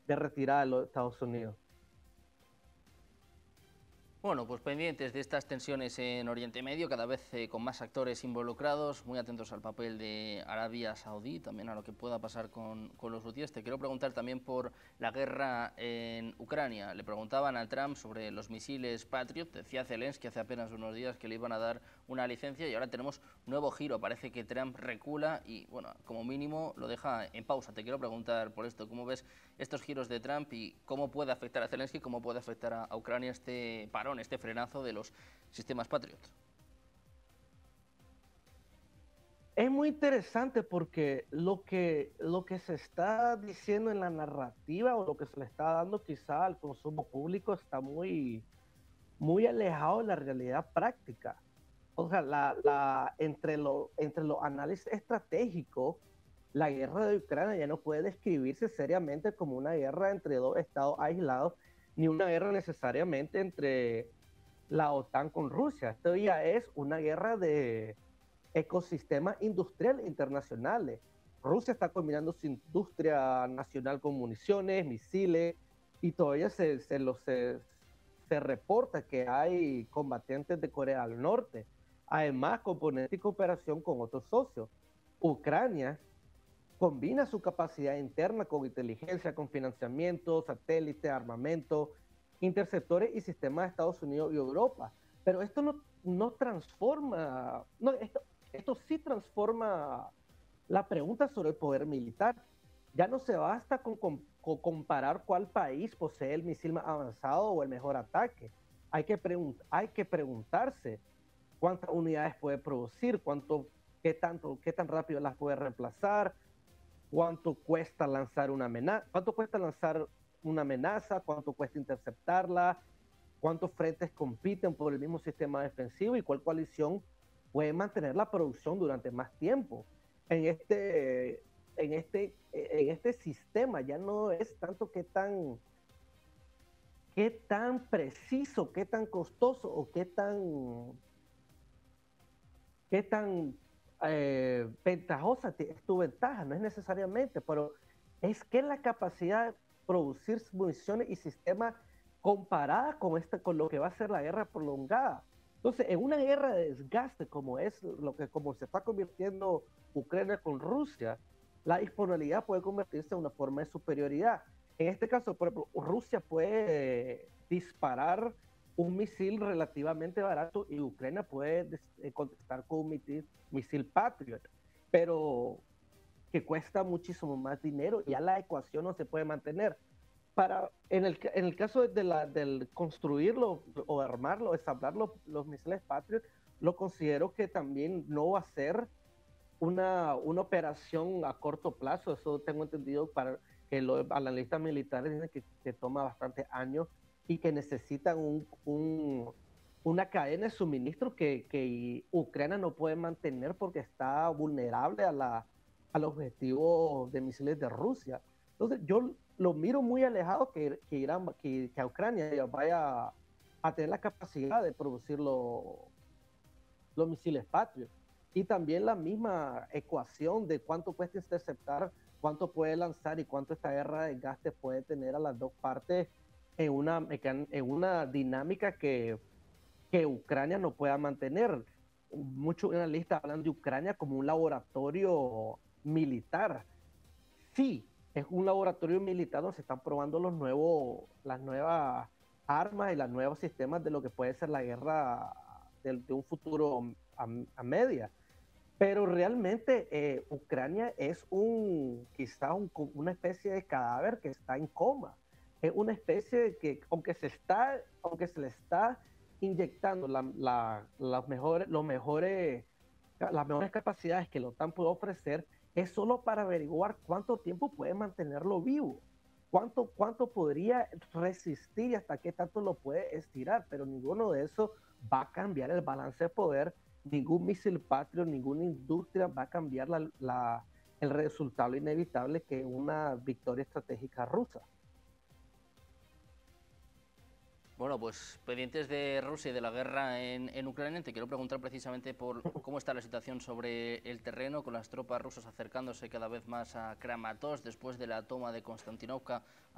de retirada de los Estados Unidos. Bueno, pues pendientes de estas tensiones en Oriente Medio, cada vez con más actores involucrados, muy atentos al papel de Arabia Saudí, también a lo que pueda pasar con los hutíes. Te quiero preguntar también por la guerra en Ucrania. Le preguntaban a Trump sobre los misiles Patriot, decía Zelensky hace apenas unos días que le iban a dar una licencia y ahora tenemos nuevo giro. Parece que Trump recula y, bueno, como mínimo lo deja en pausa. Te quiero preguntar por esto, ¿cómo ves estos giros de Trump y cómo puede afectar a Zelensky, cómo puede afectar a Ucrania este parón, este frenazo de los sistemas Patriot? Es muy interesante porque lo que se está diciendo en la narrativa o lo que se le está dando quizá al consumo público está muy alejado de la realidad práctica. O sea, entre los análisis estratégicos, la guerra de Ucrania ya no puede describirse seriamente como una guerra entre dos estados aislados, ni una guerra necesariamente entre la OTAN con Rusia. Esto ya es una guerra de ecosistemas industriales internacionales. Rusia está combinando su industria nacional con municiones, misiles, y todavía se reporta que hay combatientes de Corea del Norte. Además, componente y cooperación con otros socios. Ucrania combina su capacidad interna con inteligencia, con financiamiento, satélite, armamento, interceptores y sistemas de Estados Unidos y Europa. Pero esto no transforma, no, esto sí transforma la pregunta sobre el poder militar. Ya no se basta con comparar cuál país posee el misil más avanzado o el mejor ataque. Hay que preguntarse cuántas unidades puede producir, qué tan rápido las puede reemplazar, cuánto cuesta lanzar una amenaza, cuánto cuesta interceptarla, cuántos frentes compiten por el mismo sistema defensivo y cuál coalición puede mantener la producción durante más tiempo. En en este sistema ya no es tanto qué tan preciso, qué tan costoso o qué tan ventajosa es tu ventaja, no es necesariamente, pero es que la capacidad de producir municiones y sistemas comparada con lo que va a ser la guerra prolongada. Entonces, en una guerra de desgaste como se está convirtiendo Ucrania con Rusia, la disponibilidad puede convertirse en una forma de superioridad. En este caso, por ejemplo, Rusia puede disparar un misil relativamente barato y Ucrania puede contestar con un misil Patriot, pero que cuesta muchísimo más dinero y ya la ecuación no se puede mantener. En el caso del construirlo o armarlo, ensamblar los misiles Patriot, lo considero que también no va a ser una operación a corto plazo. Eso tengo entendido para que los analistas militares dicen que toma bastantes años y que necesitan una cadena de suministro que Ucrania no puede mantener porque está vulnerable al objetivo de misiles de Rusia. Entonces, yo lo miro muy alejado que Ucrania vaya a tener la capacidad de producir los misiles Patriot. Y también la misma ecuación de cuánto cuesta interceptar, cuánto puede lanzar y cuánto esta guerra de desgaste puede tener a las dos partes en una dinámica que Ucrania no pueda mantener. Muchos analistas hablan de Ucrania como un laboratorio militar. Sí, es un laboratorio militar donde se están probando las nuevas armas y los nuevos sistemas de lo que puede ser la guerra de un futuro a media. Pero realmente Ucrania es quizás una especie de cadáver que está en coma. Es una especie de que, aunque se le está inyectando las mejores capacidades que la OTAN puede ofrecer, es solo para averiguar cuánto tiempo puede mantenerlo vivo, cuánto podría resistir y hasta qué tanto lo puede estirar, pero ninguno de eso va a cambiar el balance de poder. Ningún misil Patriot, ninguna industria va a cambiar el resultado inevitable que es una victoria estratégica rusa. Bueno, pues pendientes de Rusia y de la guerra en Ucrania, te quiero preguntar precisamente por cómo está la situación sobre el terreno, con las tropas rusas acercándose cada vez más a Kramatorsk después de la toma de Konstantinovka